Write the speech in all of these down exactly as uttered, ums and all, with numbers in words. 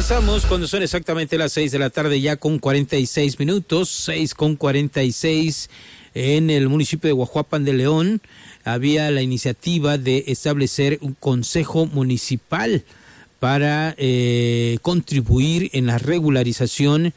Regresamos cuando son exactamente las seis de la tarde, ya con cuarenta y seis minutos, seis con cuarenta y seis en el municipio de Guajuapan de León. Había la iniciativa de establecer un consejo municipal para eh, contribuir en la regularización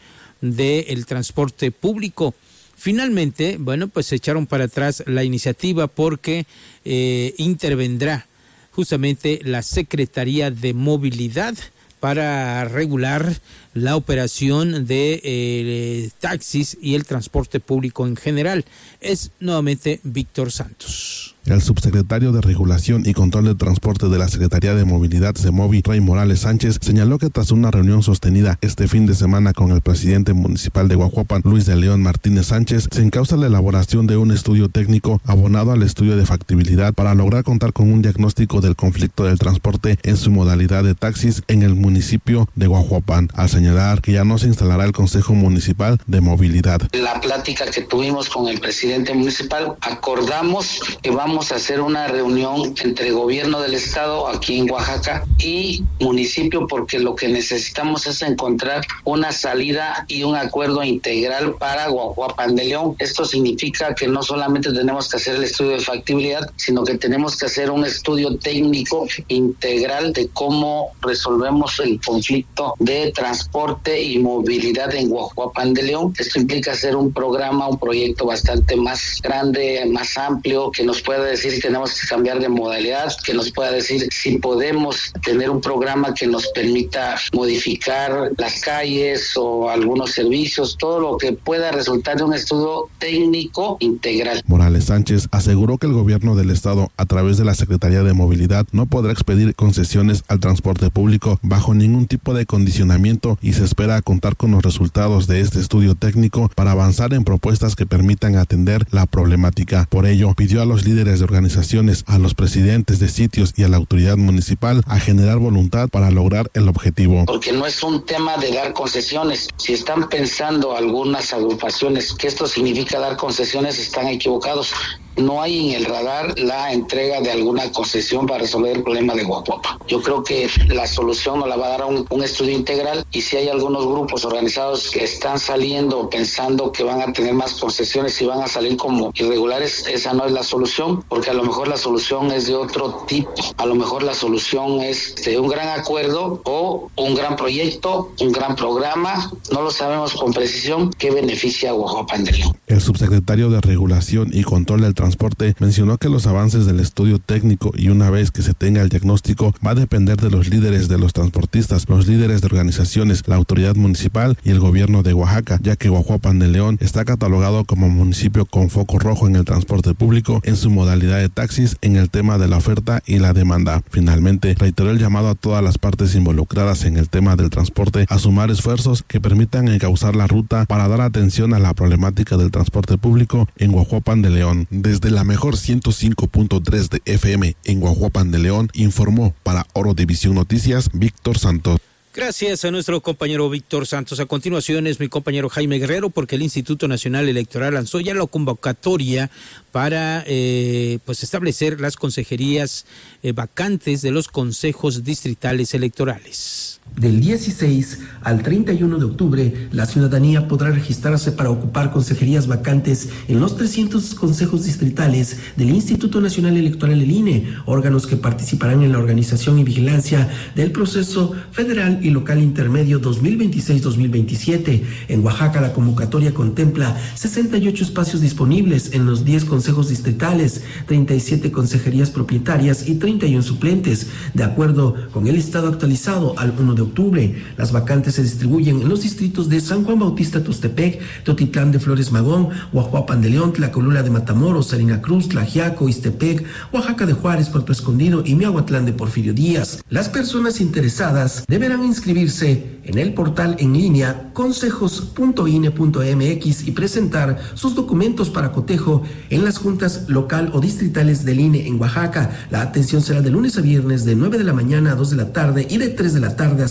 del transporte público. Finalmente, bueno, pues se echaron para atrás la iniciativa porque eh, intervendrá justamente la Secretaría de Movilidad para regular la operación de eh, taxis y el transporte público en general. Es nuevamente Víctor Santos. El subsecretario de Regulación y Control del Transporte de la Secretaría de Movilidad, SEMOVI, Rey Morales Sánchez, señaló que tras una reunión sostenida este fin de semana con el presidente municipal de Guajuapan, Luis de León Martínez Sánchez, se encausa la elaboración de un estudio técnico abonado al estudio de factibilidad para lograr contar con un diagnóstico del conflicto del transporte en su modalidad de taxis en el municipio de Guajuapan, al señalar que ya no se instalará el Consejo Municipal de Movilidad. La plática que tuvimos con el presidente municipal, acordamos que vamos a hacer una reunión entre gobierno del estado aquí en Oaxaca y municipio, porque lo que necesitamos es encontrar una salida y un acuerdo integral para Guajuapan de León. Esto significa que no solamente tenemos que hacer el estudio de factibilidad, sino que tenemos que hacer un estudio técnico integral de cómo resolvemos el conflicto de transporte y movilidad en Guajuapan de León. Esto implica hacer un programa, un proyecto bastante más grande, más amplio, que nos pueda decir si tenemos que cambiar de modalidad, que nos pueda decir si podemos tener un programa que nos permita modificar las calles o algunos servicios, todo lo que pueda resultar de un estudio técnico integral. Morales Sánchez aseguró que el gobierno del estado, a través de la Secretaría de Movilidad, no podrá expedir concesiones al transporte público bajo ningún tipo de condicionamiento y se espera contar con los resultados de este estudio técnico para avanzar en propuestas que permitan atender la problemática. Por ello, pidió a los líderes de organizaciones, a los presidentes de sitios y a la autoridad municipal a generar voluntad para lograr el objetivo. Porque no es un tema de dar concesiones. Si están pensando algunas agrupaciones que esto significa dar concesiones, están equivocados. No hay en el radar la entrega de alguna concesión para resolver el problema de Guajuapan. Yo creo que la solución nos la va a dar un, un estudio integral, y si hay algunos grupos organizados que están saliendo pensando que van a tener más concesiones y van a salir como irregulares, esa no es la solución, porque a lo mejor la solución es de otro tipo. A lo mejor la solución es de un gran acuerdo o un gran proyecto, un gran programa. No lo sabemos con precisión que beneficia a Guajuapan de León. El subsecretario de Regulación y Control del Transporte mencionó que los avances del estudio técnico y una vez que se tenga el diagnóstico va a depender de los líderes de los transportistas, los líderes de organizaciones, la autoridad municipal y el gobierno de Oaxaca, ya que Guajuapan de León está catalogado como municipio con foco rojo en el transporte público en su modalidad de taxis en el tema de la oferta y la demanda. Finalmente, reiteró el llamado a todas las partes involucradas en el tema del transporte a sumar esfuerzos que permitan encauzar la ruta para dar atención a la problemática del transporte público en Guajuapan de León. Desde la mejor ciento cinco punto tres de F M en Guajuapan de León, informó para Oro División Noticias, Víctor Santos. Gracias a nuestro compañero Víctor Santos. A continuación es mi compañero Jaime Guerrero, porque el Instituto Nacional Electoral lanzó ya la convocatoria para eh, pues establecer las consejerías eh, vacantes de los consejos distritales electorales. Del dieciséis al treinta y uno de octubre, la ciudadanía podrá registrarse para ocupar consejerías vacantes en los trescientos consejos distritales del Instituto Nacional Electoral, el I N E, órganos que participarán en la organización y vigilancia del proceso federal y local intermedio dos mil veintiséis dos mil veintisiete. En Oaxaca, la convocatoria contempla sesenta y ocho espacios disponibles en los diez consejos distritales, treinta y siete consejerías propietarias y treinta y uno suplentes. De acuerdo con el listado actualizado al uno de octubre, las vacantes se distribuyen en los distritos de San Juan Bautista Tuxtepec, Teotitlán de Flores Magón, Guajuapan de León, Tlacolula de Matamoros, Salina Cruz, Tlaxiaco, Ixtepec, Oaxaca de Juárez, Puerto Escondido y Miahuatlán de Porfirio Díaz. Las personas interesadas deberán inscribirse en el portal en línea consejos punto i n e punto m x y presentar sus documentos para cotejo en las juntas local o distritales del I N E en Oaxaca. La atención será de lunes a viernes de nueve de la mañana a dos de la tarde y de tres de la tarde a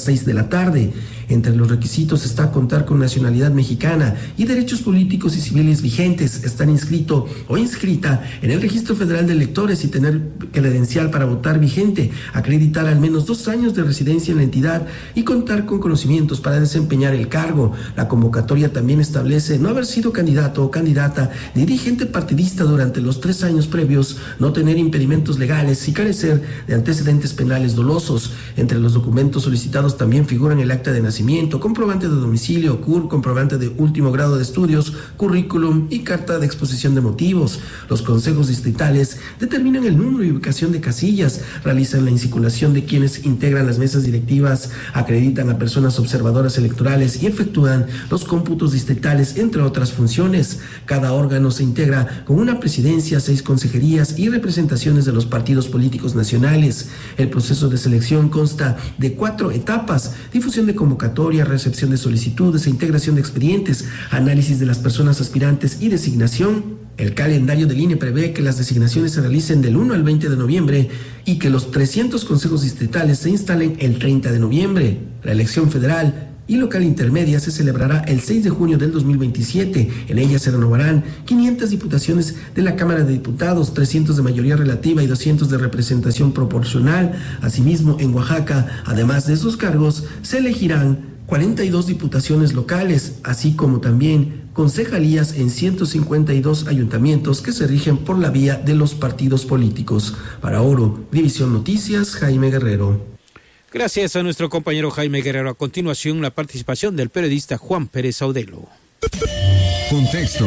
seis de la tarde. Entre los requisitos está contar con nacionalidad mexicana y derechos políticos y civiles vigentes, estar inscrito o inscrita en el Registro Federal de Electores y tener credencial para votar vigente, acreditar al menos dos años de residencia en la entidad y contar con conocimientos para desempeñar el cargo. La convocatoria también establece no haber sido candidato o candidata ni dirigente partidista durante los tres años previos, no tener impedimentos legales y carecer de antecedentes penales dolosos. Entre los documentos solicitados también figuran el acta de nacimiento, comprobante de domicilio, C U R, comprobante de último grado de estudios, currículum y carta de exposición de motivos. Los consejos distritales determinan el número y ubicación de casillas, realizan la insaculación de quienes integran las mesas directivas, acreditan a personas observadoras electorales y efectúan los cómputos distritales, entre otras funciones. Cada órgano se integra con una presidencia, seis consejerías y representaciones de los partidos políticos nacionales. El proceso de selección consta de cuatro etapas: difusión de convocatorias, recepción de solicitudes e integración de expedientes, análisis de las personas aspirantes y designación. El calendario del I N E prevé que las designaciones se realicen del uno al veinte de noviembre y que los trescientos consejos distritales se instalen el treinta de noviembre. La elección federal y local intermedia se celebrará el seis de junio del dos mil veintisiete. En ella se renovarán quinientas diputaciones de la Cámara de Diputados, trescientos de mayoría relativa y doscientos de representación proporcional. Asimismo, en Oaxaca, además de esos cargos, se elegirán cuarenta y dos diputaciones locales, así como también concejalías en ciento cincuenta y dos ayuntamientos que se rigen por la vía de los partidos políticos. Para Oro, División Noticias, Jaime Guerrero. Gracias a nuestro compañero Jaime Guerrero. A continuación, la participación del periodista Juan Pérez Audelo. Contexto.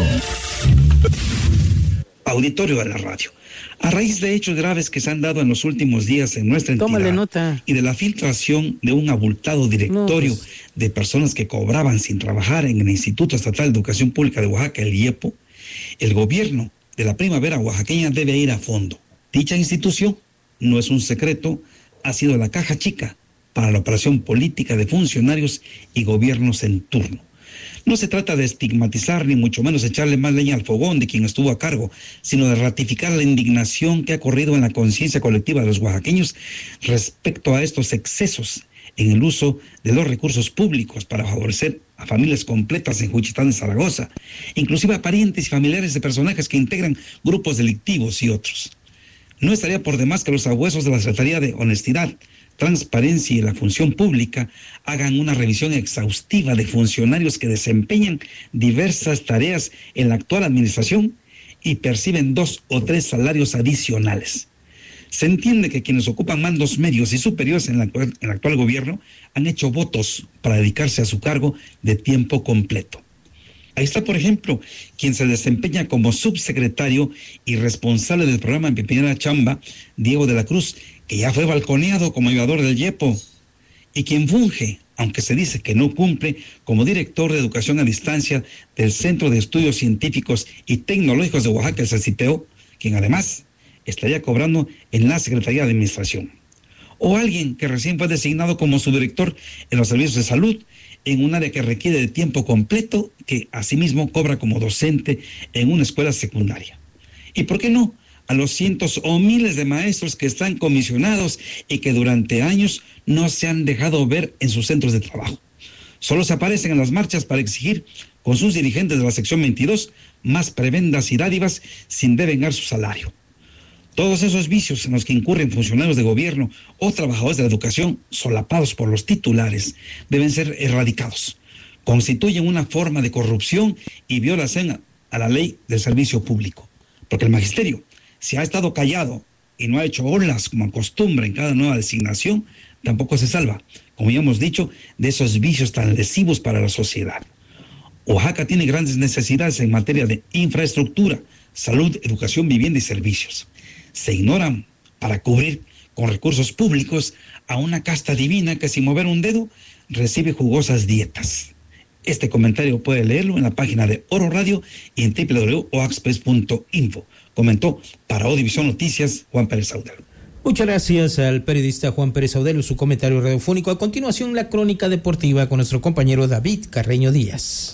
Auditorio de la radio. A raíz de hechos graves que se han dado en los últimos días en nuestra entidad, tómale nota, y de la filtración de un abultado directorio no, pues... de personas que cobraban sin trabajar en el Instituto Estatal de Educación Pública de Oaxaca, el I E P O, el gobierno de la primavera oaxaqueña debe ir a fondo. Dicha institución, no es un secreto, ha sido la caja chica para la operación política de funcionarios y gobiernos en turno. No se trata de estigmatizar ni mucho menos echarle más leña al fogón de quien estuvo a cargo, sino de ratificar la indignación que ha corrido en la conciencia colectiva de los oaxaqueños respecto a estos excesos en el uso de los recursos públicos para favorecer a familias completas en Juchitán de Zaragoza, inclusive a parientes y familiares de personajes que integran grupos delictivos y otros. No estaría por demás que los abuesos de la Secretaría de Honestidad, Transparencia y la Función Pública hagan una revisión exhaustiva de funcionarios que desempeñan diversas tareas en la actual administración y perciben dos o tres salarios adicionales. Se entiende que quienes ocupan mandos medios y superiores en, la, en el actual gobierno han hecho votos para dedicarse a su cargo de tiempo completo. Ahí está, por ejemplo, quien se desempeña como subsecretario y responsable del programa en Pipinera Chamba, Diego de la Cruz, que ya fue balconeado como ayudador del I E P O, y quien funge, aunque se dice que no cumple, como director de educación a distancia del Centro de Estudios Científicos y Tecnológicos de Oaxaca, el CECITEO, quien además estaría cobrando en la Secretaría de Administración. O alguien que recién fue designado como subdirector en los servicios de salud, en un área que requiere de tiempo completo, que asimismo cobra como docente en una escuela secundaria. ¿Y por qué no? A los cientos o miles de maestros que están comisionados y que durante años no se han dejado ver en sus centros de trabajo. Solo se aparecen en las marchas para exigir, con sus dirigentes de la sección veintidós, más prebendas y dádivas sin devengar su salario. Todos esos vicios en los que incurren funcionarios de gobierno o trabajadores de la educación, solapados por los titulares, deben ser erradicados. Constituyen una forma de corrupción y violación a la ley del servicio público. Porque el magisterio, si ha estado callado y no ha hecho olas como acostumbra en cada nueva designación, tampoco se salva, como ya hemos dicho, de esos vicios tan lesivos para la sociedad. Oaxaca tiene grandes necesidades en materia de infraestructura, salud, educación, vivienda y servicios. Se ignoran para cubrir con recursos públicos a una casta divina que sin mover un dedo recibe jugosas dietas. Este comentario puede leerlo en la página de Oro Radio y en doble u doble u doble u punto oaxpress punto info. Comentó para Odivisión Noticias Juan Pérez Audelo. Muchas gracias al periodista Juan Pérez Audelo, su comentario radiofónico. A continuación, la crónica deportiva con nuestro compañero David Carreño Díaz.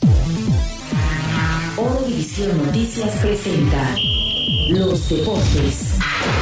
Odivisión Noticias presenta Los Deportes.